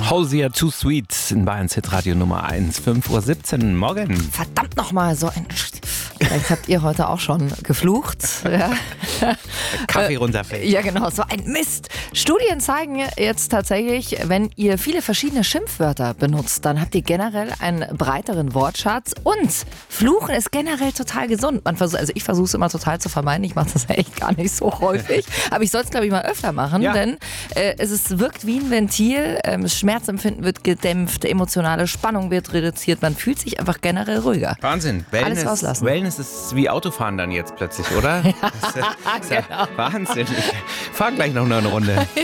Hosier Too Sweet in Bayerns Hitradio Nummer 1, 5:17 Uhr. Morgen. Verdammt nochmal, so ein... Vielleicht habt ihr heute auch schon geflucht. Ja. Kaffee runterfällt. Ja, genau, so ein Mist. Studien zeigen jetzt tatsächlich, wenn ihr viele verschiedene Schimpfwörter benutzt, dann habt ihr generell einen breiteren Wortschatz und Fluchen ist generell total gesund. Ich versuche es immer total zu vermeiden, ich mache das echt gar nicht so häufig, aber ich soll es, glaube ich, mal öfter machen, denn wirkt wie ein Ventil, das Schmerzempfinden wird gedämpft, emotionale Spannung wird reduziert, man fühlt sich einfach generell ruhiger. Wahnsinn. Alles rauslassen. Wellness ist wie Autofahren dann jetzt plötzlich, oder? Das ist ja Genau. Wahnsinn. Ich fahre gleich noch eine Runde.